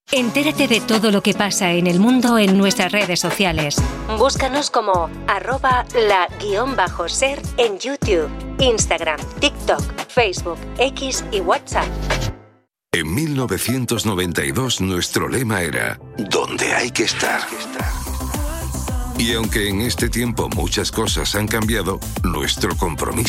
Entérate de todo lo que pasa en el mundo en nuestras redes sociales. Búscanos como @la_ser en YouTube, Instagram, TikTok, Facebook, X y WhatsApp. En 1992 nuestro lema era «Donde hay que estar». Y aunque en este tiempo muchas cosas han cambiado, nuestro compromiso